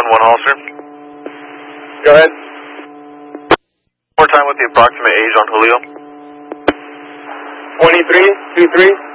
1 Hollister. Go ahead. More time with the approximate age on Julio. 2323.